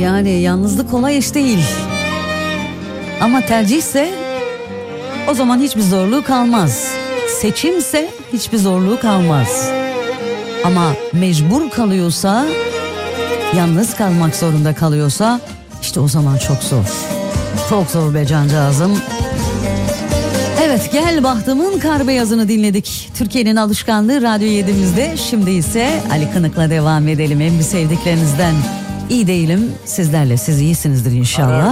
Yani yalnızlık kolay iş değil. Ama tercihse o zaman hiçbir zorluğu kalmaz. Seçimse hiçbir zorluğu kalmaz. Ama mecbur kalıyorsa, yalnız kalmak zorunda kalıyorsa işte o zaman çok zor. Çok zor be cancağızım. Evet, Gel Bahtım'ın Kar Beyazı'nı dinledik. Türkiye'nin alışkanlığı Radyo 7'mizde. Şimdi ise Ali Kınık'la devam edelim. En bir sevdiklerinizden iyi değilim. Sizlerle, siz iyisinizdir inşallah.